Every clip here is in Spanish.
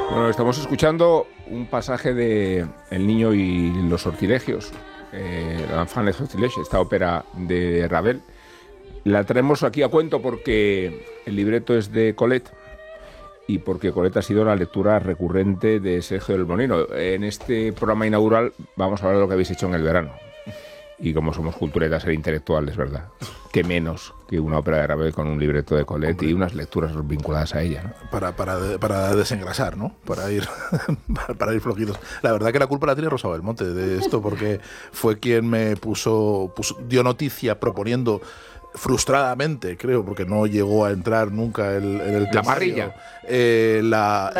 Bueno, estamos escuchando un pasaje de El niño y los sortilegios, L'enfant et les sortilèges, esta ópera de Ravel. La traemos aquí a cuento porque el libreto es de Colette y porque Colette ha sido la lectura recurrente de Sergio del Molino. En este programa inaugural vamos a hablar de lo que habéis hecho en el verano. Y como somos culturetas e intelectuales, ¿verdad? Qué menos que una ópera de Ravel con un libreto de Colette. Hombre, y unas lecturas vinculadas a ella, ¿no? Para desengrasar, ¿no? Para ir flojitos. La verdad que la culpa la tiene Rosa Belmonte de esto, porque fue quien me dio noticia proponiendo frustradamente, creo, porque no llegó a entrar nunca en el la parrilla, el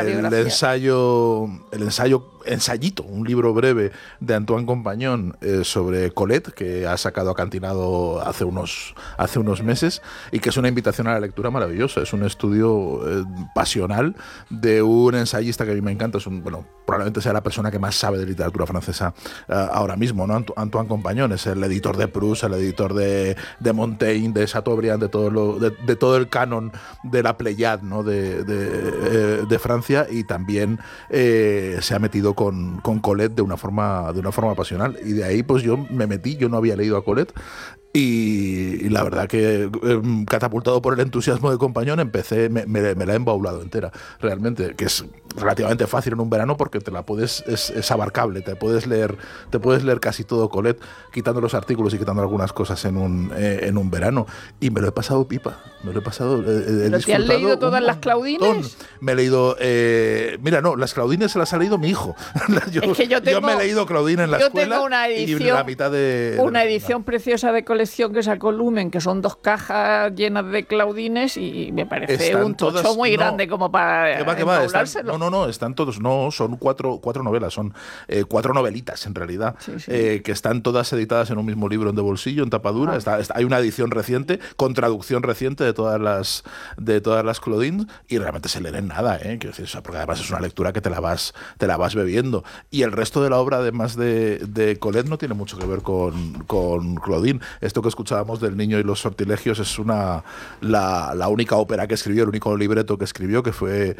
ensayito, un libro breve de Antoine Compagnon sobre Colette, que ha sacado acantinado hace unos meses, y que es una invitación a la lectura maravillosa. Es un estudio pasional de un ensayista que a mí me encanta. Probablemente sea la persona que más sabe de literatura francesa ahora mismo, ¿no? Antoine Compagnon es el editor de Proust, el editor de Montaigne, de Chateaubriand, de todo el canon de la Pléiade, ¿no? de Francia, y también se ha metido con Colette de una forma pasional, y de ahí pues yo me metí. Yo no había leído a Colette y la verdad que catapultado por el entusiasmo de Compagnon me la he embaulado entera, realmente, que es relativamente fácil en un verano porque es abarcable, te puedes leer casi todo Colette, quitando los artículos y quitando algunas cosas en un verano, y me lo he pasado pipa, ¿Pero te has leído todas las Claudines? Me he leído, las Claudines se las ha leído mi hijo. Yo me he leído Claudine en la escuela. Tengo una edición, y la mitad de una edición preciosa de colección que sacó Lumen, que son 2 cajas llenas de Claudines, y me parece un tocho muy grande como para embaulárselo. Están todos, son cuatro novelas, son 4 novelitas en realidad, sí. Que están todas editadas en un mismo libro de bolsillo, en tapadura. Hay una edición reciente, con traducción reciente de todas las Claudines, y realmente se leen en nada, porque además es una lectura que te la vas bebiendo. Y el resto de la obra, además de Colette, no tiene mucho que ver con Claudine. Esto que escuchábamos del niño y los sortilegios es la única ópera que escribió, el único libreto que escribió, que fue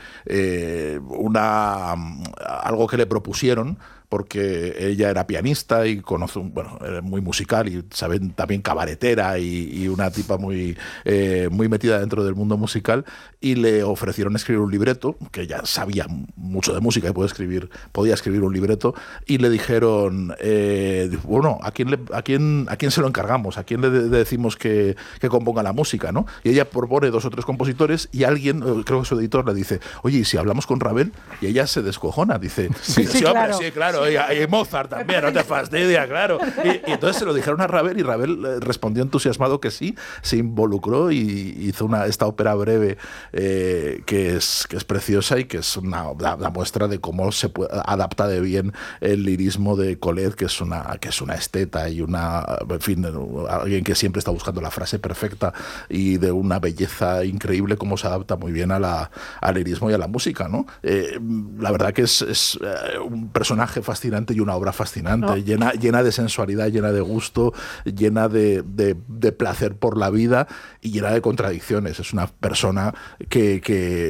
algo que le propusieron, porque ella era pianista y era muy musical y también cabaretera y una tipa muy metida dentro del mundo musical, y le ofrecieron escribir un libreto, que ella sabía mucho de música y podía escribir un libreto, y le dijeron, ¿a quién se lo encargamos? ¿A quién le decimos que componga la música, ¿no? Y ella propone 2 o 3 compositores, y alguien, creo que su editor, le dice, oye, ¿y si hablamos con Ravel? Y ella se descojona, dice, sí, claro. Sí, claro. Y Mozart también, no te fastidia, claro. Y entonces se lo dijeron a Ravel, y Ravel respondió entusiasmado que sí, se involucró y hizo esta ópera breve que es preciosa, y que es una muestra de cómo se adapta de bien el lirismo de Colette, que es una esteta y alguien que siempre está buscando la frase perfecta, y de una belleza increíble, cómo se adapta muy bien al lirismo y a la música, ¿no? La verdad que es un personaje fascinante y una obra fascinante, llena de sensualidad, llena de gusto, llena de placer por la vida, y llena de contradicciones. Es una persona que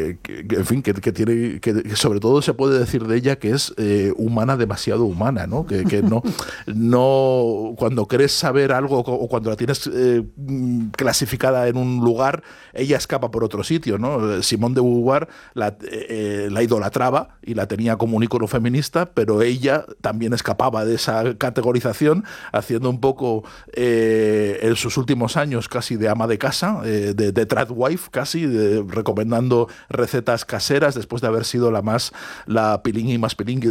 tiene, que sobre todo se puede decir de ella que es humana, demasiado humana, ¿no? Que no cuando crees saber algo, o cuando la tienes clasificada en un lugar, ella escapa por otro sitio, ¿no? Simone de Beauvoir la idolatraba y la tenía como un ícono feminista, pero ella también escapaba de esa categorización, haciendo un poco en sus últimos años casi de ama de casa, de tradwife casi, recomendando recetas caseras, después de haber sido la pilingui más pilingui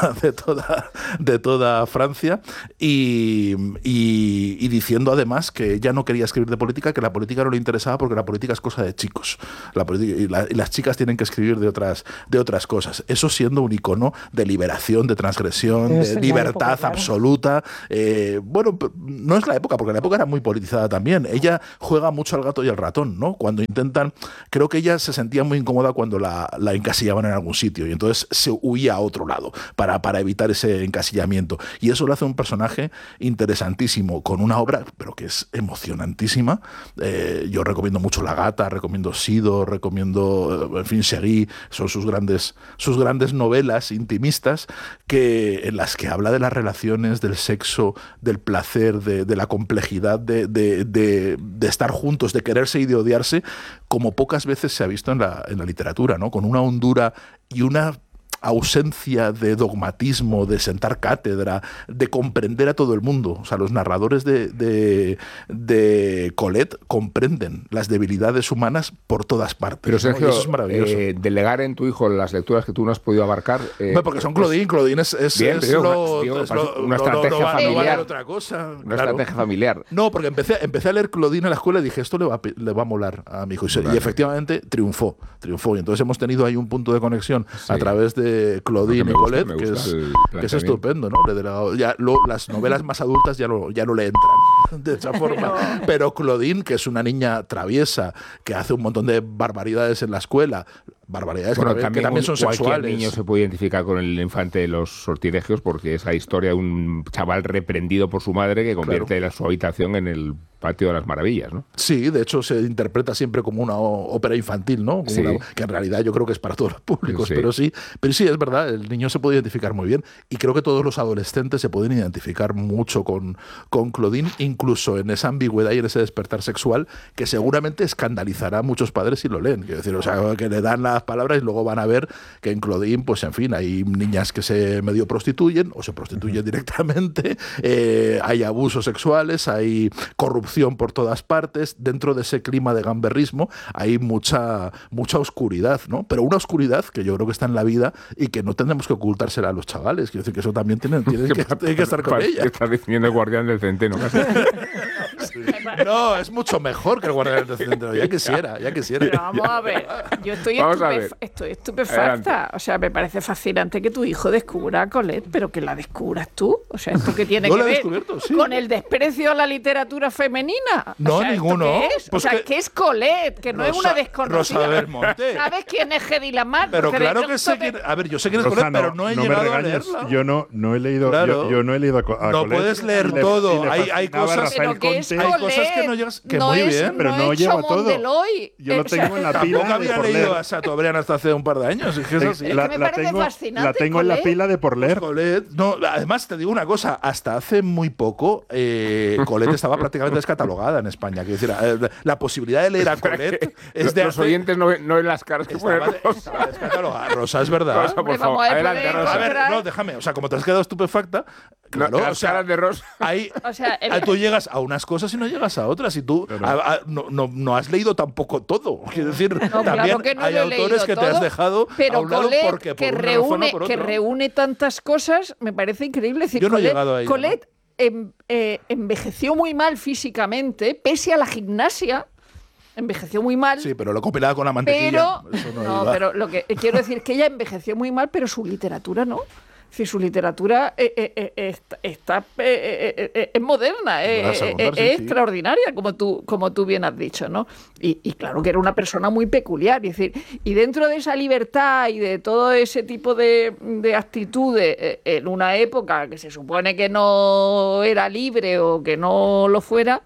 de toda Francia, y diciendo además que ella no quería escribir de política, que la política no le interesaba, porque la política es cosa de chicos, y las chicas tienen que escribir de otras cosas. Eso siendo un icono de liberación, de transgresión, expresión, de libertad absoluta. Bueno, no es la época, porque la época era muy politizada también. Ella juega mucho al gato y al ratón, ¿no? Cuando intentan... Creo que ella se sentía muy incómoda cuando la encasillaban en algún sitio y entonces se huía a otro lado para evitar ese encasillamiento. Y eso lo hace un personaje interesantísimo, con una obra, pero que es emocionantísima. Yo recomiendo mucho La Gata, recomiendo Sido, recomiendo, en fin, Seguí. Son sus grandes novelas intimistas en las que habla de las relaciones, del sexo, del placer, de la complejidad de estar juntos, de quererse y de odiarse, como pocas veces se ha visto en la literatura, ¿no? Con una hondura y una ausencia de dogmatismo, de sentar cátedra, de comprender a todo el mundo. O sea, los narradores de Colette comprenden las debilidades humanas por todas partes. Pero Sergio, ¿no? Eso es maravilloso. Delegar en tu hijo las lecturas que tú no has podido abarcar... porque son Claudine. Claudine es una estrategia familiar. No vale otra cosa. Una estrategia familiar. No, porque empecé a leer Claudine en la escuela y dije, esto le va a molar a mi hijo. Y efectivamente triunfó. Y entonces hemos tenido ahí un punto de conexión a través de Claudine y Colette, que es estupendo, ¿no? Las novelas más adultas ya no le entran de esa forma. Pero Claudine, que es una niña traviesa, que hace un montón de barbaridades en la escuela, barbaridades que también son sexuales. Cualquier niño se puede identificar con el infante de los sortilegios, porque es la historia de un chaval reprendido por su madre que convierte su habitación en el patio de las maravillas, ¿no? Sí, de hecho se interpreta siempre como una ópera infantil, ¿no? Sí. Que en realidad yo creo que es para todos los públicos, Sí. pero sí, es verdad, el niño se puede identificar muy bien y creo que todos los adolescentes se pueden identificar mucho con Claudine, incluso en esa ambigüedad y en ese despertar sexual que seguramente escandalizará a muchos padres si lo leen. Quiero decir, o sea, que le dan las palabras y luego van a ver que en Claudine, pues en fin, hay niñas que se medio prostituyen o se prostituyen directamente, hay abusos sexuales, hay corrupción por todas partes. Dentro de ese clima de gamberrismo hay mucha oscuridad, ¿no? Pero una oscuridad que yo creo que está en la vida y que no tendremos que ocultársela a los chavales. Quiero decir que eso también tiene que estar con ella. Estás definiendo el guardián del centeno casi. No, es mucho mejor que el guardián del centeno. Ya quisiera. Pero vamos a ver, yo estoy estupefacta. Adelante. O sea, me parece fascinante que tu hijo descubra a Colette, pero que la descubras tú. O sea, ¿esto qué tiene que ver con el desprecio a la literatura femenina? No, o sea, ninguno. ¿Qué es? Pues ¿qué es Colette? Que no es una desconocida. Rosa Belmonte. ¿Sabes quién es Hedy Lamarr? Pero claro que sé quién... A ver, yo sé quién es Colette, pero no he llegado a leerla. Yo no he leído, claro. yo no he leído a Colette. No puedes leer todo. Hay cosas que no llegas... Que muy bien. Pero no llevo a todo. Yo lo tengo en la pila. Tampoco había leído a Chateaubriand hasta hace un par de años. Es que es así. Es que me parece fascinante. La tengo en la pila de por leer. Colette, no, además te digo una cosa, hasta hace muy poco Colette estaba prácticamente descatalogada en España. Quiero decir, la posibilidad de leer a Colette es de los oyentes no ven las caras que ponen Rosa. Descatalogada. Rosa, es verdad. Rosa, por favor, adelante, Rosa. A ver, no, déjame. O sea, como te has quedado estupefacta, claro, las caras de Rosa. Ahí, tú llegas a unas cosas y no llegas a otras. Y tú no has leído tampoco todo. Quiero decir, también hay autores que te has dejado a un lado porque por una razón o por otra. Que reúne tantas cosas, me parece increíble. Es decir, yo no he llegado a ello. Colette envejeció muy mal físicamente, pese a la gimnasia. Envejeció muy mal. Sí, pero lo compilaba con la mantequilla. Pero lo que quiero decir es que ella envejeció muy mal, pero su literatura no. Es decir, su literatura es moderna, es extraordinaria, como tú bien has dicho, ¿no? Y claro que era una persona muy peculiar. Es decir, y dentro de esa libertad y de todo ese tipo de actitudes en una época que se supone que no era libre o que no lo fuera,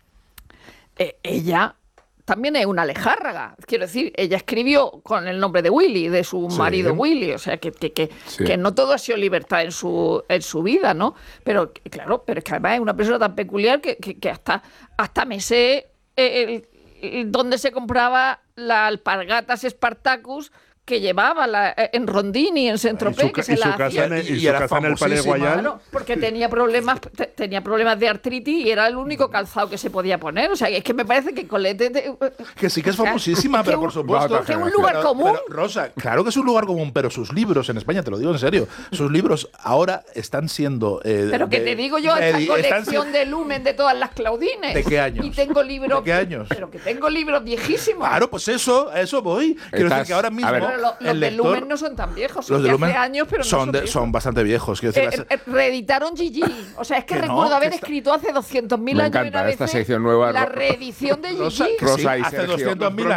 ella también es una lejárraga. Quiero decir, ella escribió con el nombre de Willy, de su marido Willy, o sea, que no todo ha sido libertad en su vida, ¿no? Pero claro, pero es que además es una persona tan peculiar que hasta me sé dónde se compraba la alpargatas Spartacus que llevaba en Rondini, en Saint-Tropez, que se la hacía. Y su casa en el Palais Royal. Claro, porque tenía problemas de artritis y era el único calzado que se podía poner. O sea, es que me parece que Colette... Que sí que es famosísima, pero por supuesto... Que es un lugar común. Pero, Rosa, claro que es un lugar común, pero sus libros en España, te lo digo en serio, sus libros ahora están siendo... pero que te digo yo, esta colección de Lumen de todas las Claudines. ¿De qué años? Y tengo libros... ¿De qué años? Pero que tengo libros viejísimos. Claro, pues eso voy. Quiero decir que ahora mismo... pero los de Lumen no son tan viejos. Los de Lumen hace años, pero son bastante viejos. Reeditaron Gigi. O sea, es que recuerdo haber escrito hace 200.000 años. Me encanta esta sección nueva. La reedición de Gigi. Hace 200.000 años.